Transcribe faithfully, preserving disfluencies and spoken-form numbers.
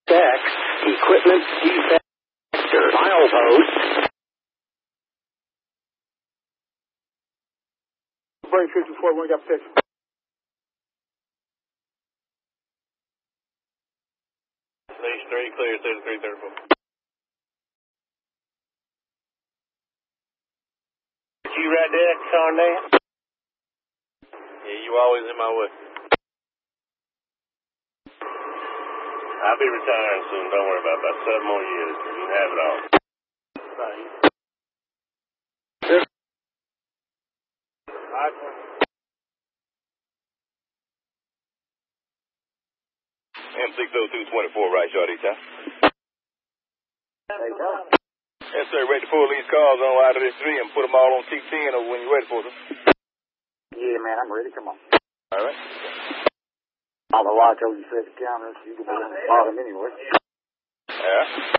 X, equipment defector, milepost. Break fifty-four, one got six. Stage three, clear, thirty-three, thirty-four. You right there, Cornell? Yeah, you always in my way. I'll be retiring soon, don't worry about it. About seven more years. You can have it all. Right. M six oh two twenty-four, right, Shorty, sir. Hey, Tom. Yes, sir. Ready to pull these cars on out of this three and put them all on T ten or when you're ready for them. Yeah, man, I'm ready. Come on. All right. Although I told you to set the counter, so you can be on the bottom anyway. Yeah.